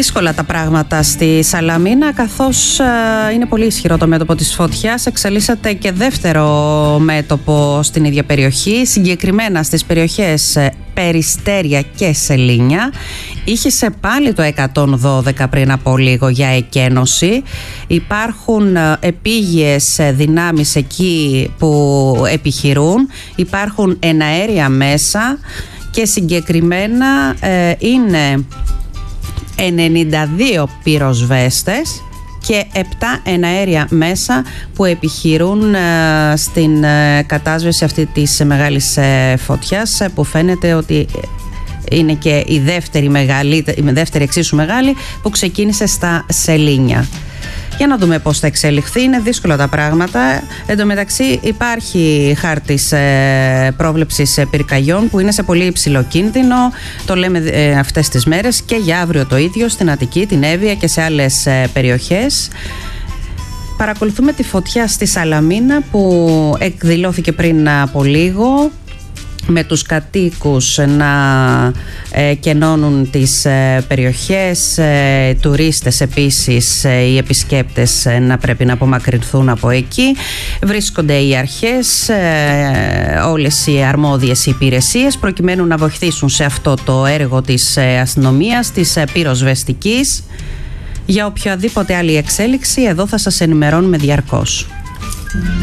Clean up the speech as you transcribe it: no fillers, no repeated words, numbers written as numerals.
Δύσκολα τα πράγματα στη Σαλαμίνα, καθώς είναι πολύ ισχυρό το μέτωπο της φωτιάς. Εξελίσσεται και δεύτερο μέτωπο στην ίδια περιοχή, συγκεκριμένα στις περιοχές Περιστέρια και Σελήνια. Είχε πάλι το 112 πριν από λίγο για εκένωση. Υπάρχουν επίγειες δυνάμεις εκεί που επιχειρούν. Υπάρχουν εναέρια μέσα και συγκεκριμένα είναι 92 πυροσβέστες και 7 εναέρια μέσα που επιχειρούν στην κατάσβεση αυτή της μεγάλης φωτιάς, που φαίνεται ότι είναι και η δεύτερη εξίσου μεγάλη που ξεκίνησε στα Σελήνια. Για να δούμε πώς θα εξελιχθεί. Είναι δύσκολα τα πράγματα. Εν τω μεταξύ υπάρχει χάρτης πρόβλεψης πυρκαγιών που είναι σε πολύ υψηλό κίνδυνο. Το λέμε αυτές τις μέρες και για αύριο το ίδιο στην Αττική, την Εύβοια και σε άλλες περιοχές. Παρακολουθούμε τη φωτιά στη Σαλαμίνα που εκδηλώθηκε πριν από λίγο, με τους κατοίκους να κενώνουν τις περιοχές, τουρίστες επίσης, οι επισκέπτες να πρέπει να απομακρυνθούν από εκεί. Βρίσκονται οι αρχές, όλες οι αρμόδιες υπηρεσίες, προκειμένου να βοηθήσουν σε αυτό το έργο της αστυνομίας, της πυροσβεστικής. Για οποιαδήποτε άλλη εξέλιξη εδώ θα σας ενημερώνουμε διαρκώς.